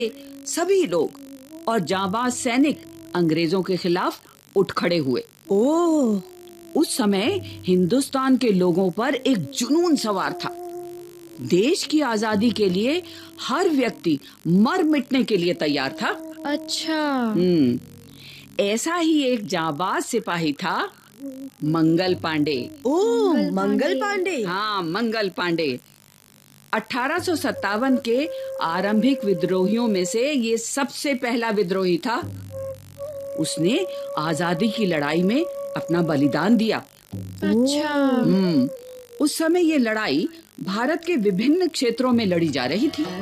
सभी लोग और जाबाज सैनिक अंग्रेजों के खिलाफ उठ खड़े हुए। ओह, उस समय हिंदुस्तान के लोगों पर एक जुनून सवार था। देश की आजादी के लिए हर व्यक्ति मर मिटने के लिए तैयार था। अच्छा। ऐसा ही एक जाबाज सिपाही था, मंगल पांडे। ओह, मंगल पांडे। हाँ, मंगल पांडे 1857 के आरंभिक विद्रोहियों में से ये सबसे पहला विद्रोही था। उसने आजादी की लड़ाई में अपना बलिदान दिया। अच्छा। उस समय ये लड़ाई भारत के विभिन्न क्षेत्रों में लड़ी जा रही थी।